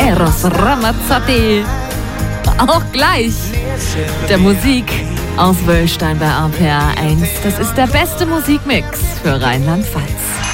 Eros Ramazzotti. Auch gleich der Musik aus Wöllstein bei RPR 1. Das ist der beste Musikmix für Rheinland-Pfalz.